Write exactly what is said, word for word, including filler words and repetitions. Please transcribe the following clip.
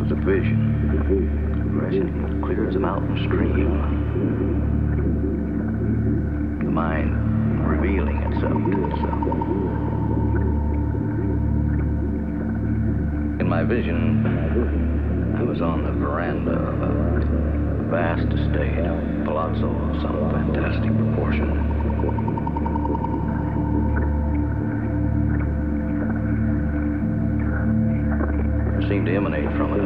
was a vision, resting clear as a mountain stream. The mind revealing itself to itself. In my vision, I was on the veranda of a vast estate, a palazzo of some fantastic proportion. Seemed to emanate from it